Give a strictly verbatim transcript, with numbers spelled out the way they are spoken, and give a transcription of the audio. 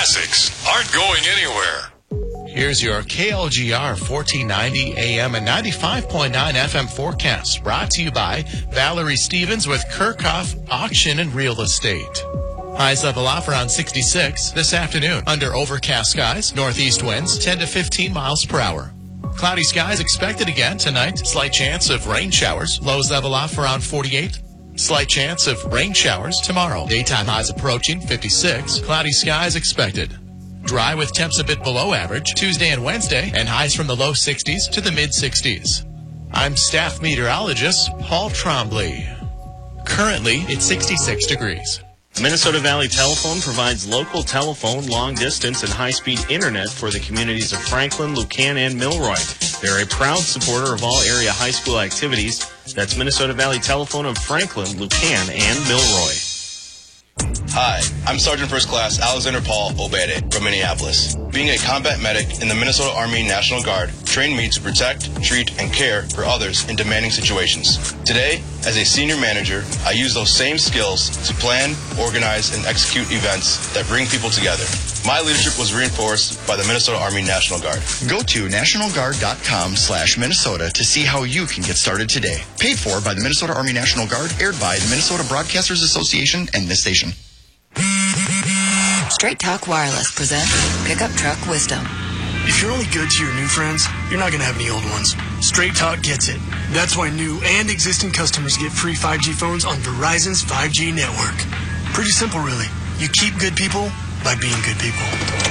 classics aren't going anywhere. Here's your K L G R fourteen ninety A M and ninety-five point nine F M forecast, brought to you by Valerie Stevens with Kirchhoff Auction and Real Estate. Highs level off around sixty-six this afternoon. Under overcast skies, northeast winds ten to fifteen miles per hour. Cloudy skies expected again tonight. Slight chance of rain showers. Lows level off around forty-eight. Slight chance of rain showers tomorrow. Daytime highs approaching fifty-six. Cloudy skies expected. Dry with temps a bit below average Tuesday and Wednesday, and highs from the low sixties to the mid sixties. I'm staff meteorologist Paul Trombley. Currently, it's sixty-six degrees. Minnesota Valley Telephone provides local telephone, long-distance, and high-speed internet for the communities of Franklin, Lucan, and Milroy. They're a proud supporter of all area high school activities. That's Minnesota Valley Telephone of Franklin, Lucan, and Milroy. Hi, I'm Sergeant First Class Alexander Paul Obede from Minneapolis. Being a combat medic in the Minnesota Army National Guard trained me to protect, treat, and care for others in demanding situations. Today, as a senior manager, I use those same skills to plan, organize, and execute events that bring people together. My leadership was reinforced by the Minnesota Army National Guard. Go to national guard dot com slash Minnesota to see how you can get started today. Paid for by the Minnesota Army National Guard, aired by the Minnesota Broadcasters Association and this station. Straight Talk Wireless presents Pickup Truck Wisdom. If you're only good to your new friends, you're not going to have any old ones. Straight Talk gets it. That's why new and existing customers get free five G phones on Verizon's five G network. Pretty simple, really. You keep good people by being good people.